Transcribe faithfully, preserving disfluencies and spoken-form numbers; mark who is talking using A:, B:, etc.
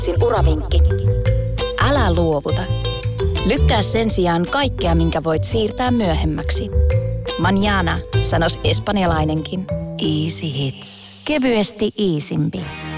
A: Sin uravinkki. Älä luovuta. Lykkää sen sijaan kaikkea, minkä voit siirtää myöhemmäksi. Mañana, sanois espanjalainenkin. Easy hits. Kevyesti iisimpi.